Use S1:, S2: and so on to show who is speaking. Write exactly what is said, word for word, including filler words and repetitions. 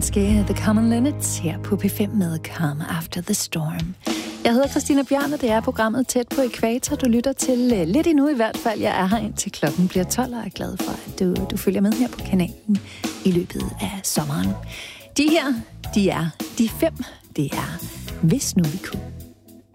S1: The Common Linnets her på P fem med Come After the Storm. Jeg hedder Christina Bjørn, og det er programmet Tæt på Ækvator. Du lytter til uh, lidt endnu i hvert fald. Jeg er her indtil klokken bliver tolv, og er glad for, at du, du følger med her på kanalen i løbet af sommeren. De her, de er de fem. Det er Hvis nu vi kunne.